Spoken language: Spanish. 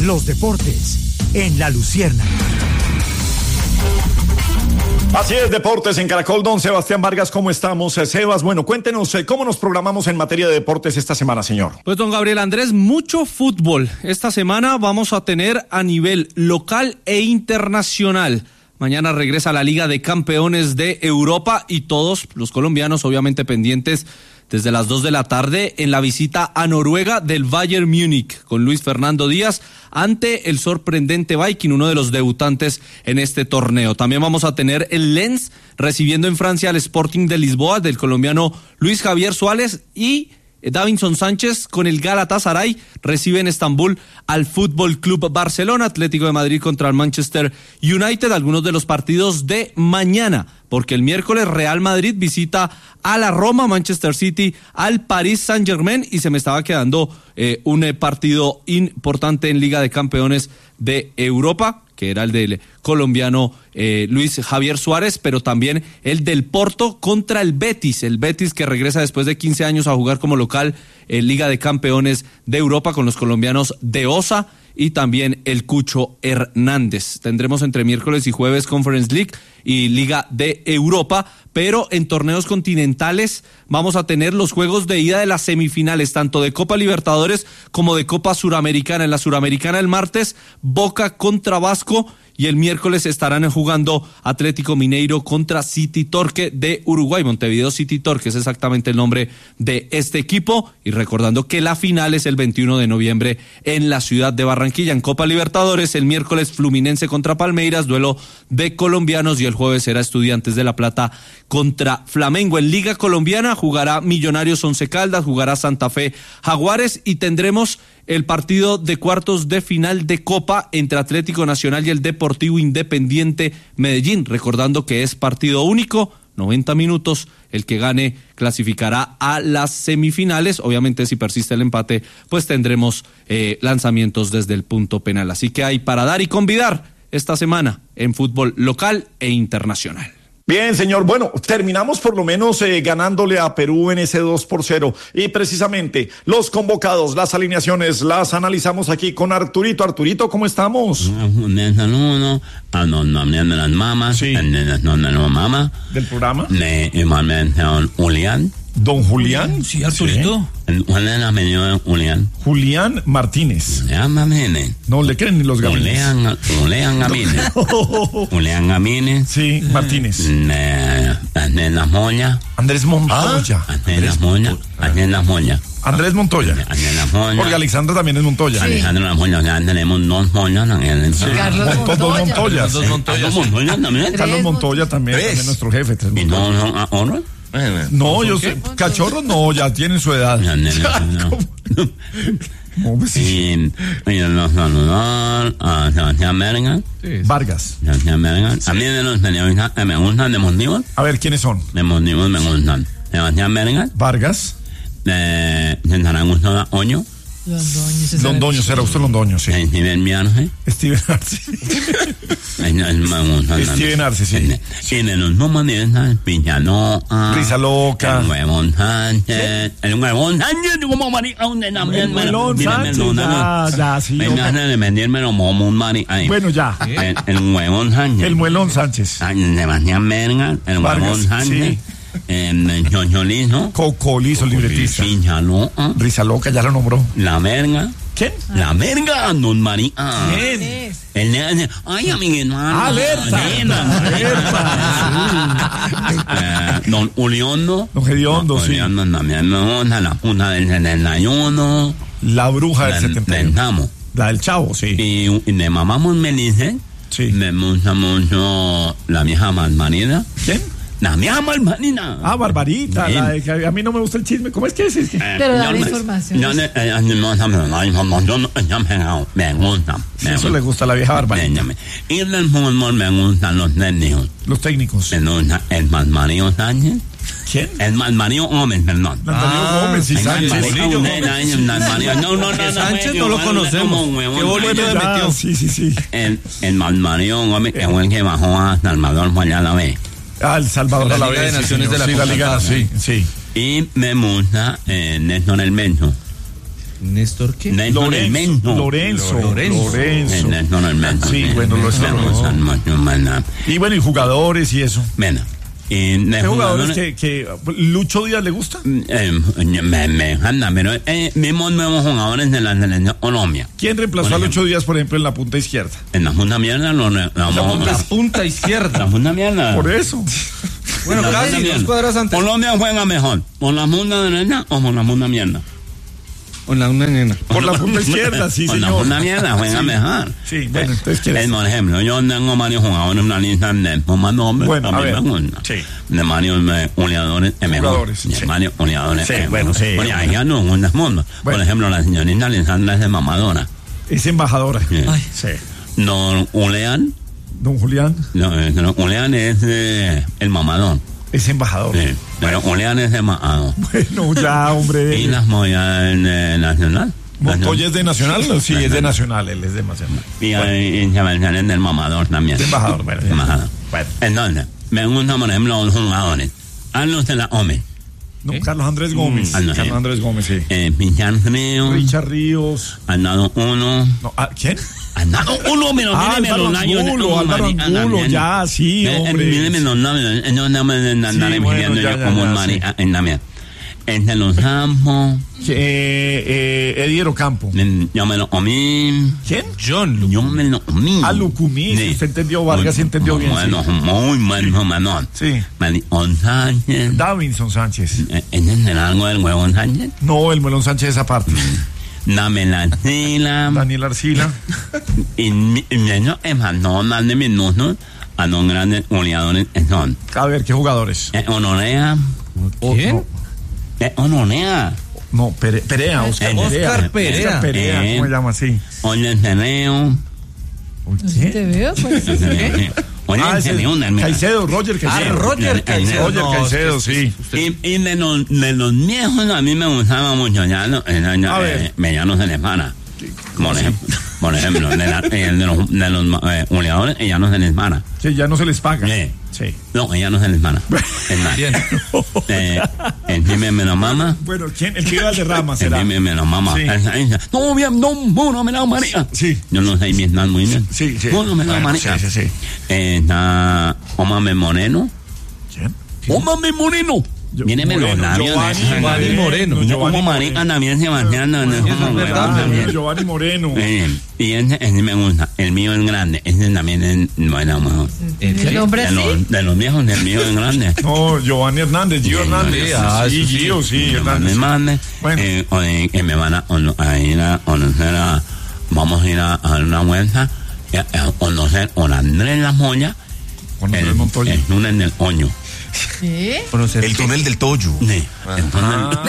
los deportes en La Luciérnaga. Así es, deportes en Caracol. Don Sebastián Vargas, ¿cómo estamos? Sebas, bueno, cuéntenos cómo nos programamos en materia de deportes esta semana, señor. Pues don Gabriel Andrés, mucho fútbol. Esta semana vamos a tener a nivel local e internacional. Mañana regresa la Liga de Campeones de Europa y todos los colombianos obviamente pendientes desde las 2 de la tarde en la visita a Noruega del Bayern Múnich con Luis Fernando Díaz ante el sorprendente Viking, uno de los debutantes en este torneo. También vamos a tener el Lens recibiendo en Francia al Sporting de Lisboa del colombiano Luis Javier Suárez y Davinson Sánchez con el Galatasaray recibe en Estambul al Fútbol Club Barcelona, Atlético de Madrid contra el Manchester United, algunos de los partidos de mañana, porque el miércoles Real Madrid visita a la Roma, Manchester City al Paris Saint-Germain y se me estaba quedando un partido importante en Liga de Campeones de Europa, que era el del colombiano Luis Javier Suárez, pero también el del Porto contra el Betis que regresa después de 15 años a jugar como local en Liga de Campeones de Europa con los colombianos de Osa y también el Cucho Hernández. Tendremos entre miércoles y jueves Conference League y Liga de Europa, pero en torneos continentales vamos a tener los juegos de ida de las semifinales, tanto de Copa Libertadores como de Copa Suramericana. En la Suramericana el martes, Boca contra Vasco, y el miércoles estarán jugando Atlético Mineiro contra City Torque de Uruguay. Montevideo City Torque es exactamente el nombre de este equipo, y recordando que la final es el 21 de noviembre en la ciudad de Barranquilla. En Copa Libertadores el miércoles Fluminense contra Palmeiras, duelo de colombianos, y el jueves será Estudiantes de La Plata contra Flamengo. En Liga Colombiana jugará Millonarios Once Caldas, jugará Santa Fe Jaguares, y tendremos el partido de cuartos de final de Copa entre Atlético Nacional y el Deportivo Independiente Medellín, recordando que es partido único, 90 minutos, el que gane clasificará a las semifinales. Obviamente si persiste el empate, pues tendremos lanzamientos desde el punto penal, así que hay para dar y convidar esta semana en fútbol local e internacional. Bien, señor. Bueno, terminamos por lo menos ganándole a Perú en ese 2-0. Y precisamente los convocados, las alineaciones, las analizamos aquí con Arturito. Arturito, ¿cómo estamos? Un saludo a los nombres de las mamás, sí, del programa. Igualmente a Julián. Don Julián. Sí, Arturito. ¿Cuál es el apellido de Julián? Julián Martínez. Julián Gamínez. No le creen ni los gamines. Julián Gamínez. Julián Gamínez. Sí, Martínez. Andrés Moya. Andrés Montoya. Andrés Moya. Andrés Montoya. Porque Alexandra también es Montoya. Sí. Alexandra Montoya, ya tenemos dos Moyas. Sí. Dos Montoyas. Carlos Montoya también es nuestro jefe. ¿Y no son ahora? No, yo sé, cachorros no, ya tienen su edad. Y los saludar a Sebastián Vargas. A mí de los periodistas que me gustan de motivos. A ver, ¿quiénes son? De motivos me gustan Sebastián Vargas. César Augusto Oño. Londoño, será usted Londoño, sí. Steven Arce. Steven Arce, sí. Y de los numanistas, Piñaloa. Risa Loca. El Huevón Sánchez. Como marica, el Huevón Sánchez. Ya, sí. Me hace de vendírmelo como un marica. Bueno, ya. El Huevón Sánchez. El Muelón Sánchez. Sebastián Verga. El Huevón Sánchez. Cholizo. Cocolizo, el libretista. Piñaloa. Risa Loca, ya lo nombró. La Verga. ¿Quién? La Verga, don María. ¿Quién? Él le hace, ay, amiguito. Alerta. Don Uliondo. Don Gediondo, sí. Uliondo también me gusta, la puta del 71. La bruja del 71. La del Chavo, sí. Y de Mamá Monmelice. Sí. Me gusta mucho la vieja Barbarita. ¿Quién? La vieja Barbarita. Ah, Barbarita. La de que a mí no me gusta el chisme. ¿Cómo es que es? Pero da la información. Me gusta. Eso le gusta a la vieja Barbarita. Y del fútbol me gustan los técnicos. Los técnicos. Me gusta el Mario Sánchez. ¿Quién? El Mario Gómez, perdón. Mario Gómez y Sánchez. No, Sánchez no lo conocemos. ¿Qué bolillo le metió? Sí. El Mario Gómez, que fue el que bajó a Salvador Falla la B. El Salvador la Liga de Naciones de la Liga, sí. Y me gusta Néstor El Menso. ¿Néstor qué? Nelson el Menno. Lorenzo. Nelson el Menno. Sí, bueno, y bueno, y jugadores y eso. Bueno. ¿Qué jugadores que Lucho Díaz le gusta? Me encanta, pero mismos nuevos jugadores de la selección Colombia. ¿Quién reemplazó a Lucho Díaz, por ejemplo, en la punta izquierda? En la punta mierda La punta izquierda. La punta mierda. Por eso. Bueno, casi 2 cuadras antes. Colombia juega mejor, ¿por la punta derecha o por la punta mierda? Por la punta izquierda, sí, por señor. Por la punta mierda juega mejor. Sí, bueno, entonces ¿quieres? Por ejemplo, yo tengo varios jugadores en una lista de más nombres. Bueno, a ver. Sí. De varios goleadores mejor. Sí. De varios goleadores. Sí, bueno, sí. Bueno, ya no en el mundo. Por ejemplo, la señorita Alessandra es de mamadora. Es embajadora. Sí. Sí. Don Julián. Don Julián. No, Julián es el mamador. Es embajador. Sí. Pero Julián es de mamador. Bueno, ya, hombre. ¿Y las Moyas Nacional? ¿Montoya es de Nacional? Sí, es de Nacional, él es de Nacional. Y Sebastián es del mamador también. Es embajador, bueno. Embajador. Bueno. Entonces, me gustan, por ejemplo, los jugadores. Carlos de la Ome. No, Carlos Andrés Gómez. Carlos Andrés Gómez, sí. Richard Ríos. Richard Ríos. Andado uno. No, ¿quién? Andado uno, me lo Álvaro Angulo, ya, sí, hombre. Míreme los nombres. No me andaré pidiendo yo como un mari en la mía. Entre los campos. Eddie Ocampo. Yo me lo comí. ¿Quién? Yo me lo comí. Lucumí, si usted entendió, Vargas entendió bien. Bueno, muy bueno, Manón. Sí. Melón Sánchez. Davinson Sánchez. ¿Entienden algo del huevón Sánchez? No, el Melón Sánchez esa parte. Dame Arcila. Daniel Arcila. Y yo no más de minutos a los grandes goleadores son. A ver, ¿qué jugadores? Honorea. ¿Quién? Honorea. No, Perea, Oscar Perea. Oscar Perea. ¿Cómo se llama así? Oye, Teneo. ¿Te veo? Pues, Oye, Caicedo, Roger Caicedo. Roger Caicedo. Roger Caicedo, sí. Y de los viejos a mí me gustaba mucho ya Mediano se les para. Por ejemplo, de los goleadores, ella no se les para. Que ya no se les paga. Sí. No, ella no se les para. Es más. El Jimmy me lo mama. Bueno, ¿quién? El que iba de Rama será. El Jimmy me lo mama. No, bien, no me la María. Sí. Yo no sé bien muy bien. Sí. No me la María. Sí. Está Omame Moreno. ¿Quién? Omame Moreno. Míreme los labios. Giovanni Moreno. Como marica también Sebastián. Giovanni Moreno. Y ese me gusta. El mío es grande. Ese también es bueno. ¿El nombre sí? De los viejos, el mío es grande. No, Giovanni Hernández, Gio Hernández. Sí, Gio, sí, Hernández. Bueno. Que me van a ir a conocer vamos a ir a dar una vuelta a conocer a Andrés La Moya. El túnel del Oño. ¿Sí? El túnel del Toyo. Sí.